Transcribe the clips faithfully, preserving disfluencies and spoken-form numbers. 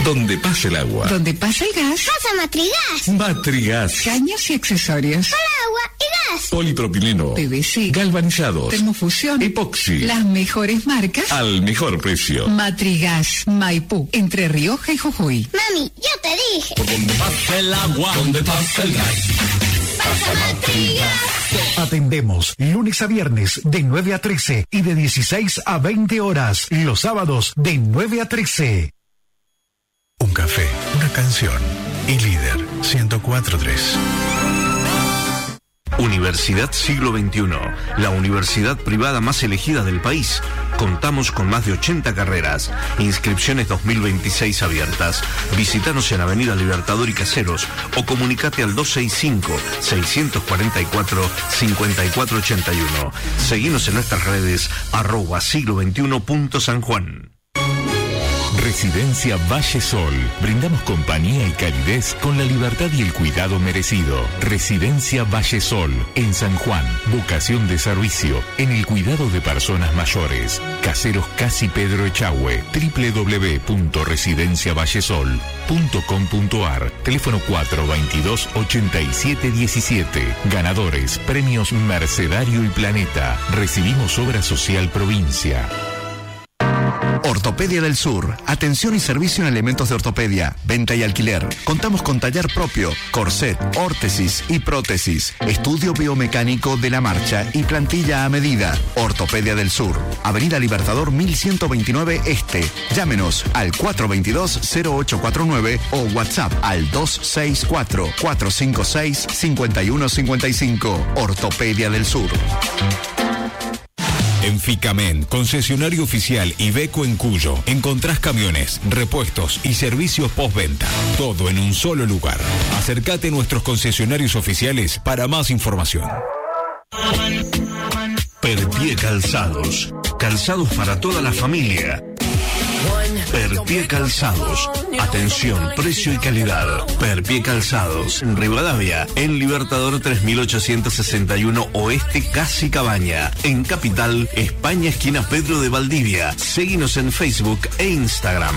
donde pasa el agua. Donde pasa el gas. Pasa Matrigas. Matrigas. Caños y accesorios. Para agua y gas. Polipropileno. P V C. Galvanizados. Termofusión. Epoxi. Las mejores marcas. Al mejor precio. Matrigas. Maipú. Entre Rioja y Jujuy. Mami, yo te dije. Donde pasa el agua. Donde pasa el gas. Pasa Matrigas. Atendemos lunes a viernes de nueve a trece y de dieciséis a veinte horas. Los sábados de nueve a trece. Un café, una canción y Líder ciento cuatro punto tres. Universidad Siglo veintiuno, la universidad privada más elegida del país. Contamos con más de ochenta carreras. Inscripciones dos mil veintiséis abiertas. Visítanos en Avenida Libertador y Caseros o comunicate al dos seis cinco, seis cuatro cuatro, cinco cuatro ocho uno. Seguinos en nuestras redes arroba siglo veintiuno punto San Juan. Residencia Valle Sol. Brindamos compañía y calidez con la libertad y el cuidado merecido. Residencia Valle Sol, en San Juan. Vocación de servicio en el cuidado de personas mayores. Caseros Casi Pedro Echagüe. doble u doble u doble u punto residencia vallesol punto com punto ar. Teléfono cuatro veintidós, ochenta y siete diecisiete. Ganadores, premios Mercedario y Planeta. Recibimos obra social provincia. Ortopedia del Sur. Atención y servicio en elementos de ortopedia, venta y alquiler. Contamos con taller propio, corset, órtesis y prótesis. Estudio biomecánico de la marcha y plantilla a medida. Ortopedia del Sur. Avenida Libertador mil ciento veintinueve Este. Llámenos al cuatro veintidós, cero ocho cuarenta y nueve o WhatsApp al dos seis cuatro, cuatro cinco seis, cinco uno cinco cinco. Ortopedia del Sur. En Ficamen, concesionario oficial Iveco en Cuyo, encontrás camiones, repuestos y servicios postventa. Todo en un solo lugar. Acércate a nuestros concesionarios oficiales para más información. Perpie Calzados. Calzados para toda la familia. Perpie Calzados. Atención, precio y calidad. Perpie Calzados. En Rivadavia, en Libertador tres mil ochocientos sesenta y uno Oeste, Casi Cabaña. En Capital, España, esquina Pedro de Valdivia. Seguinos en Facebook e Instagram.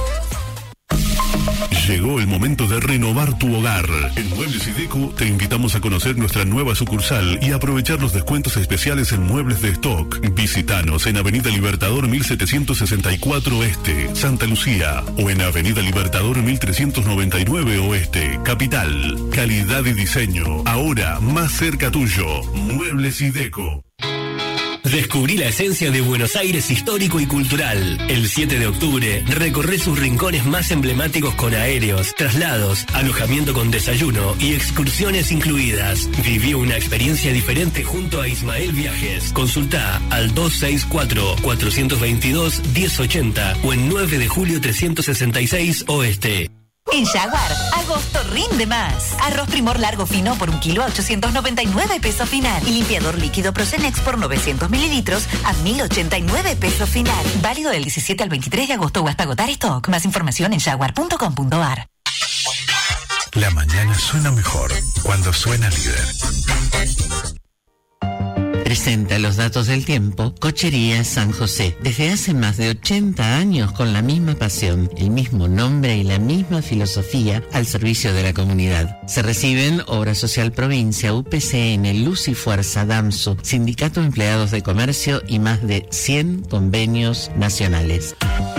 Llegó el momento de renovar tu hogar. En Muebles Ideco te invitamos a conocer nuestra nueva sucursal y aprovechar los descuentos especiales en muebles de stock. Visítanos en Avenida Libertador mil setecientos sesenta y cuatro Este, Santa Lucía, o en Avenida Libertador mil trescientos noventa y nueve Oeste, Capital. Calidad y diseño, ahora más cerca tuyo. Muebles Ideco. Descubrí la esencia de Buenos Aires histórico y cultural. El siete de octubre, recorre sus rincones más emblemáticos con aéreos, traslados, alojamiento con desayuno y excursiones incluidas. Viví una experiencia diferente junto a Ismael Viajes. Consulta al dos seis cuatro, cuatro dos dos, uno cero ocho cero o en nueve de julio trescientos sesenta y seis Oeste. En Jaguar, agosto rinde más. Arroz Primor largo fino por un kilo a ochocientos noventa y nueve pesos final. Y limpiador líquido Procenex por novecientos mililitros a mil ochenta y nueve pesos final. Válido del diecisiete al veintitrés de agosto o hasta agotar stock. Más información en jaguar punto com punto ar. La mañana suena mejor cuando suena Líder. Presenta los datos del tiempo Cochería San José. Desde hace más de ochenta años con la misma pasión, el mismo nombre y la misma filosofía al servicio de la comunidad. Se reciben Obra Social Provincia, U P C N, Luz y Fuerza, DAMSO, Sindicato de Empleados de Comercio y más de cien convenios nacionales.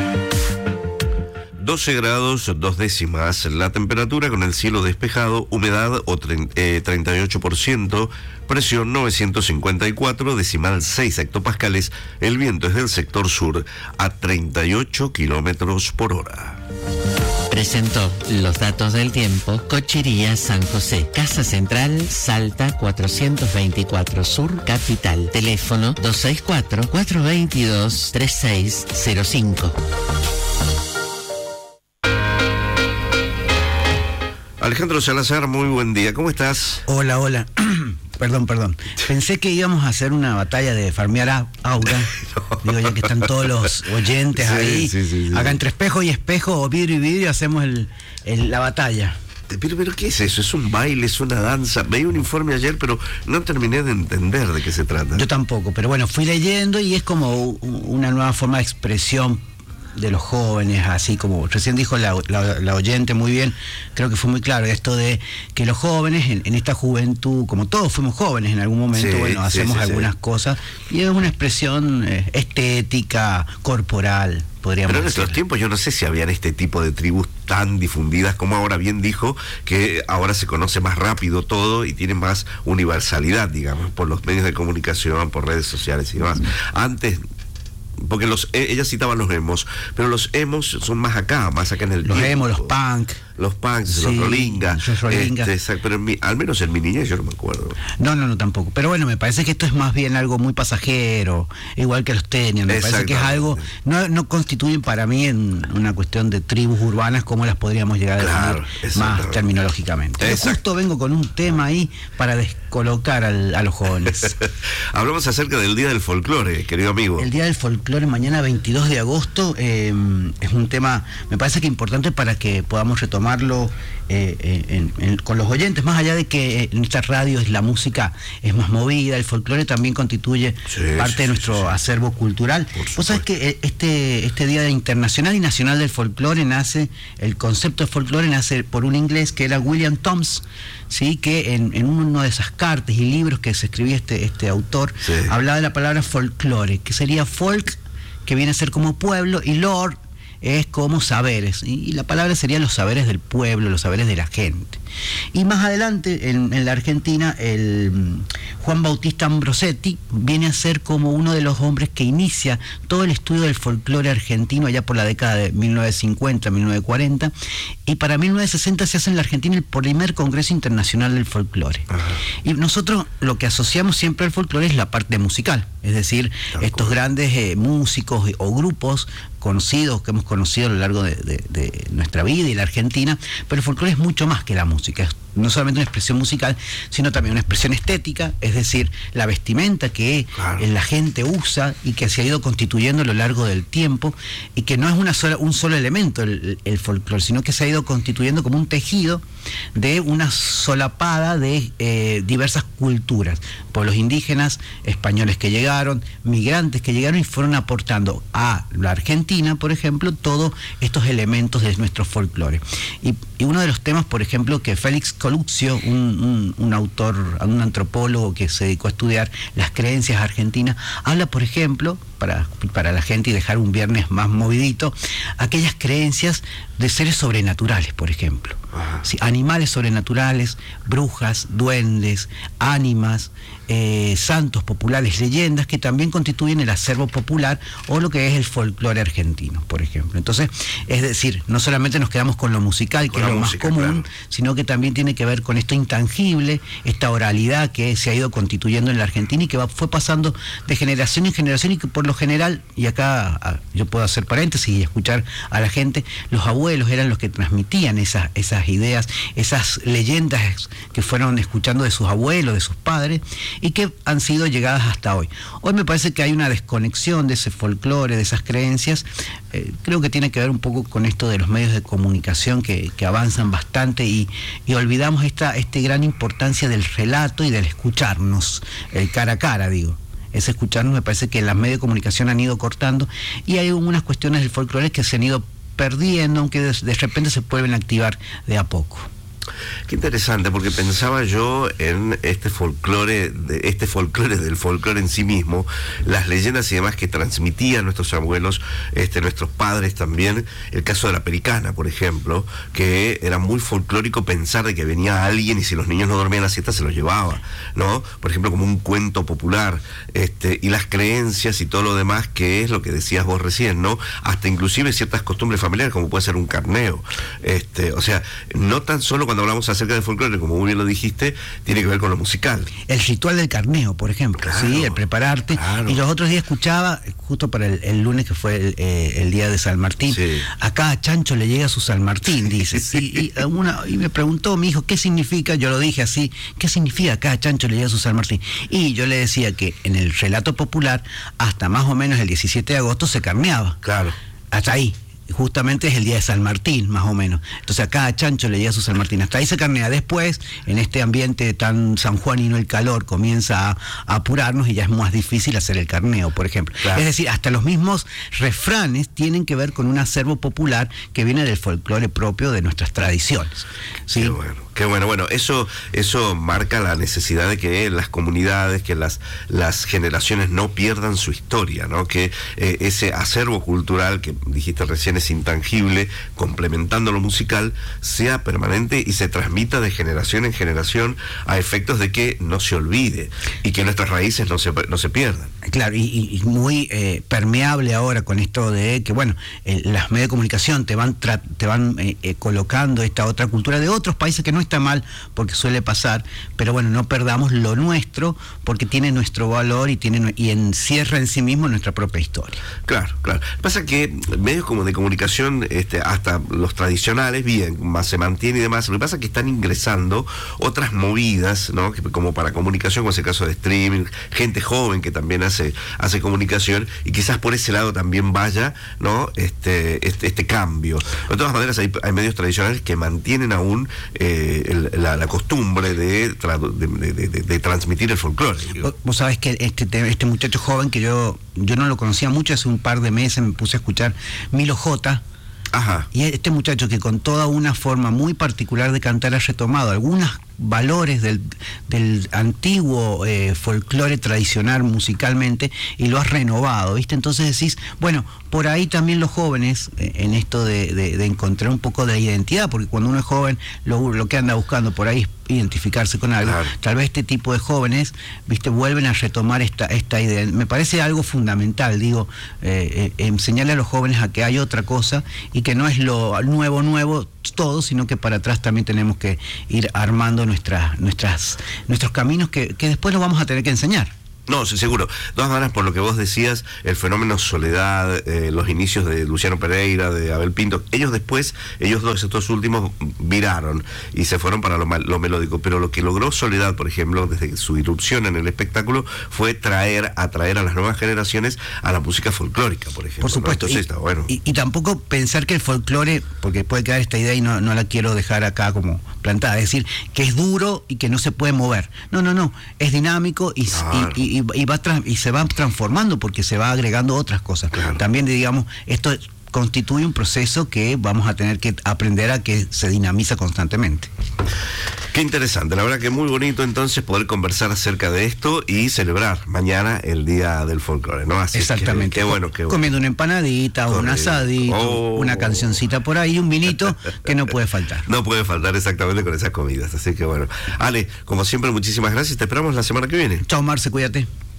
doce grados, dos décimas la temperatura con el cielo despejado, humedad o treinta y ocho por ciento, presión novecientos cincuenta y cuatro, decimal seis hectopascales, el viento es del sector sur a treinta y ocho kilómetros por hora. Presentó los datos del tiempo Cochería San José, Casa Central, Salta cuatrocientos veinticuatro Sur, Capital. Teléfono dos seis cuatro, cuatro dos dos, tres seis cero cinco. Alejandro Salazar, muy buen día. ¿Cómo estás? Hola, hola. Perdón, perdón. Pensé que íbamos a hacer una batalla de farmear a aura. no. Digo, ya que están todos los oyentes sí, ahí. Sí, sí, sí. Acá entre espejo y espejo, o vidrio y vidrio, hacemos el, el, la batalla. Pero, pero, ¿qué es eso? ¿Es un baile? ¿Es una danza? Veí un informe ayer, pero no terminé de entender de qué se trata. Yo tampoco, pero bueno, fui leyendo y es como una nueva forma de expresión de los jóvenes, así como recién dijo la, la, la oyente muy bien, creo que fue muy claro esto de que los jóvenes en, en esta juventud, como todos fuimos jóvenes en algún momento, Sí, bueno, sí, hacemos sí, algunas sí. cosas y es una expresión eh, estética, corporal, podríamos Pero en decir. nuestros tiempos yo no sé si habían este tipo de tribus tan difundidas como ahora bien dijo, que ahora se conoce más rápido todo y tiene más universalidad, digamos, por los medios de comunicación, por redes sociales y demás. Antes, porque los eh, ella citaba los emos, pero los emos son más acá, más acá en el Los tiempo. emos, los punk. Los punks, Sí, los rolingas. los rolingas. Este, exacto, pero en mi- al menos en mi niñez yo no me acuerdo. No, no, no, tampoco. Pero bueno, me parece que esto es más bien algo muy pasajero, igual que los tenían. Me parece que es algo, no, no constituyen para mí en una cuestión de tribus urbanas como las podríamos llegar a Claro, definir más exactamente. terminológicamente. Pero Exacto. justo vengo con un tema ahí para descolocar al- a los jóvenes. Hablamos acerca del Día del Folclore, querido amigo. El Día del Folclore, mañana veintidós de agosto, eh, es un tema, me parece que importante para que podamos retomarlo eh, eh, en- en- con los oyentes, más allá de que en esta radio es la música es más movida, el folclore también constituye Sí, parte sí, de nuestro sí, sí. acervo cultural. Vos sabés que eh, este, este Día Internacional y Nacional del Folclore nace, el concepto de folclore nace por un inglés que era William Thoms, ¿sí? Que en, en uno de esas cartas y libros que se escribía este, este autor, Sí. hablaba de la palabra folclore, que sería folk, que viene a ser como pueblo, y lore es como saberes, y, y la palabra sería los saberes del pueblo, los saberes de la gente. Y más adelante, en, en la Argentina, el mm, Juan Bautista Ambrosetti viene a ser como uno de los hombres que inicia todo el estudio del folclore argentino allá por la década de mil novecientos cincuenta, mil novecientos cuarenta, y para mil novecientos sesenta se hace en la Argentina el primer Congreso Internacional del Folclore. Y nosotros lo que asociamos siempre al folclore es la parte musical, es decir, estos grandes eh, músicos eh, o grupos conocidos que hemos conocido a lo largo de, de- de nuestra vida y la Argentina, pero el folclore es mucho más que la música, es no solamente una expresión musical, sino también una expresión estética, es decir, la vestimenta que eh, la gente usa y que se ha ido constituyendo a lo largo del tiempo, y que no es una sola, un solo elemento el, el folclore, sino que se ha ido constituyendo como un tejido de una solapada de eh, diversas culturas, pueblos indígenas, españoles que llegaron, migrantes que llegaron y fueron aportando a la Argentina, por ejemplo, todos estos elementos de nuestro folclore. Y, y uno de los temas, por ejemplo, que Félix Coluccio, un, un, un autor, un antropólogo que se dedicó a estudiar las creencias argentinas, habla, por ejemplo, para, para la gente y dejar un viernes más movidito, aquellas creencias de seres sobrenaturales, por ejemplo. Sí, animales sobrenaturales, brujas, duendes, ánimas, eh, santos populares, leyendas que también constituyen el acervo popular o lo que es el folclore argentino, por ejemplo. Entonces, es decir, no solamente nos quedamos con lo musical, Con que es la lo música, más común, claro. sino que también tiene que ver con esto intangible, esta oralidad que se ha ido constituyendo en la Argentina y que va, fue pasando de generación en generación, y que por lo general, y acá a, yo puedo hacer paréntesis y escuchar a la gente, los abuelos eran los que transmitían esas, esas ideas, esas leyendas que fueron escuchando de sus abuelos, de sus padres, y que han sido llegadas hasta hoy. Hoy me parece que hay una desconexión de ese folclore, de esas creencias. Eh, creo que tiene que ver un poco con esto de los medios de comunicación que, que avanzan bastante, y, y olvidamos esta, esta gran importancia del relato y del escucharnos, el cara a cara, digo. Ese escucharnos me parece que los medios de comunicación han ido cortando, y hay algunas cuestiones del folclore que se han ido perdiendo, aunque de, de repente se vuelven a activar de a poco. Qué interesante, porque pensaba yo en este folclore, de, este folclore del folclore en sí mismo, las leyendas y demás que transmitían nuestros abuelos, este, nuestros padres también. El caso de la pericana, por ejemplo, que era muy folclórico pensar de que venía alguien y si los niños no dormían la siesta se los llevaba, ¿no? Por ejemplo, como un cuento popular, este, y las creencias y todo lo demás, que es lo que decías vos recién, ¿no? Hasta inclusive ciertas costumbres familiares, como puede ser un carneo. Este, o sea, no tan solo cuando hablamos acerca del folclore, como muy bien lo dijiste, tiene que ver con lo musical. El ritual del carneo, por ejemplo, Claro, ¿sí? El prepararte. claro. Y los otros días escuchaba, justo para el, el lunes que fue el, eh, el día de San Martín, Sí. acá a Chancho le llega su San Martín, dice. Sí, y, una, y me preguntó mi hijo, ¿qué significa? Yo lo dije así, ¿qué significa acá a Chancho le llega su San Martín? Y yo le decía que en el relato popular, hasta más o menos el diecisiete de agosto se carneaba. Claro. Hasta ahí. justamente es el día de San Martín, más o menos. Entonces a cada chancho le llega su San Martín. Hasta ahí se carnea. Después, en este ambiente tan sanjuanino, el calor comienza a, a apurarnos y ya es más difícil hacer el carneo, por ejemplo. Claro. Es decir, hasta los mismos refranes tienen que ver con un acervo popular que viene del folclore propio de nuestras tradiciones. ¿Sí? Qué bueno, qué bueno. Bueno, eso, eso marca la necesidad de que las comunidades, que las, las generaciones no pierdan su historia, ¿no? Que eh, ese acervo cultural que dijiste recién es intangible, complementando lo musical, sea permanente y se transmita de generación en generación a efectos de que no se olvide y que nuestras raíces no se, no se pierdan. Claro, y, y muy eh, permeable ahora con esto de que, bueno, eh, las medios de comunicación te van tra te van eh, eh, colocando esta otra cultura de otros países, que no está mal porque suele pasar, pero bueno, no perdamos lo nuestro porque tiene nuestro valor y tiene y encierra en sí mismo nuestra propia historia. Claro, claro. Pasa que medios como de comunicación, este, hasta los tradicionales, bien, más se mantiene y demás. Lo que pasa es que están ingresando otras movidas, ¿no? Que, como para comunicación, como es el caso de streaming, gente joven que también hace, hace comunicación, y quizás por ese lado también vaya, ¿no? Este, este, este cambio. De todas maneras, hay, hay medios tradicionales que mantienen aún eh, el, la, la costumbre de, de, de, de, de transmitir el folclore. Vos, vos sabés que este, este muchacho joven, que yo, yo no lo conocía mucho, hace un par de meses me puse a escuchar Milo J. Ajá. Y este muchacho que con toda una forma muy particular de cantar ha retomado algunos valores del, del antiguo eh, folclore tradicional musicalmente y lo has renovado, ¿viste? Entonces decís, bueno, por ahí también los jóvenes, eh, en esto de, de, de encontrar un poco de identidad, porque cuando uno es joven lo, lo que anda buscando por ahí es identificarse con algo. Claro. Tal vez este tipo de jóvenes, viste, vuelven a retomar esta esta idea. Me parece algo fundamental, digo, eh, eh, enseñarle a los jóvenes a que hay otra cosa y que no es lo nuevo nuevo todo, sino que para atrás también tenemos que ir armando nuestras nuestras nuestros caminos que, que después los vamos a tener que enseñar. No, sí, seguro. De todas maneras, por lo que vos decías, el fenómeno Soledad, eh, los inicios de Luciano Pereira, de Abel Pinto, ellos después, ellos dos, estos últimos, viraron y se fueron para lo, lo melódico, pero lo que logró Soledad, por ejemplo, desde su irrupción en el espectáculo, fue traer, atraer a las nuevas generaciones a la música folclórica, por ejemplo. Por supuesto. ¿No? Entonces, y, está bueno. Y, y tampoco pensar que el folclore, porque puede quedar esta idea y no, no la quiero dejar acá como plantada, es decir, que es duro y que no se puede mover. No, no, no, es dinámico y, claro. y, y Y, y, va y se va transformando porque se va agregando otras cosas. Claro. También, digamos, esto constituye un proceso que vamos a tener que aprender a que se dinamiza constantemente. Qué interesante, la verdad que muy bonito entonces poder conversar acerca de esto y celebrar mañana el Día del Folclore, ¿no? Así exactamente. Que, qué bueno, qué bueno. Comiendo una empanadita, o un asadito, oh. una cancioncita por ahí, un vinito que no puede faltar. No puede faltar exactamente con esas comidas, así que bueno. Ale, como siempre, muchísimas gracias, te esperamos la semana que viene. Chao, Marce, cuídate.